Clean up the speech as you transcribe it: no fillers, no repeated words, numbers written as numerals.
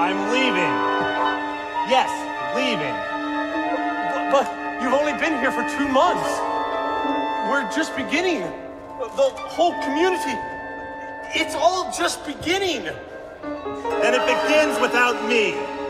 I'm leaving. Yes, leaving. But you've only been here for 2 months. We're just beginning. The whole community, it's all just beginning. And it begins without me.